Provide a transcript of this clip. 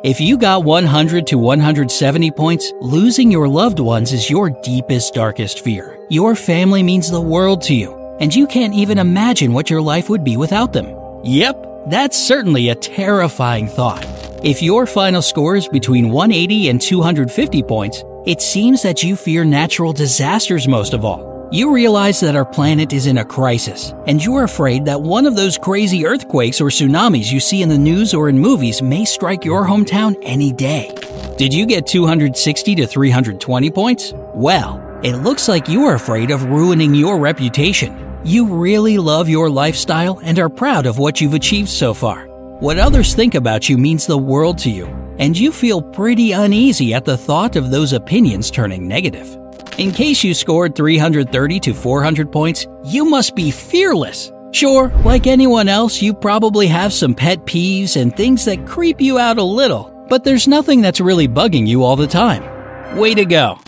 If you got 100 to 170 points, losing your loved ones is your deepest, darkest fear. Your family means the world to you, and you can't even imagine what your life would be without them. Yep, that's certainly a terrifying thought. If your final score is between 180 and 250 points, it seems that you fear natural disasters most of all. You realize that our planet is in a crisis, and you're afraid that one of those crazy earthquakes or tsunamis you see in the news or in movies may strike your hometown any day. Did you get 260 to 320 points? Well, it looks like you are afraid of ruining your reputation. You really love your lifestyle and are proud of what you've achieved so far. What others think about you means the world to you, and you feel pretty uneasy at the thought of those opinions turning negative. In case you scored 330 to 400 points, you must be fearless. Sure, like anyone else, you probably have some pet peeves and things that creep you out a little, but there's nothing that's really bugging you all the time. Way to go!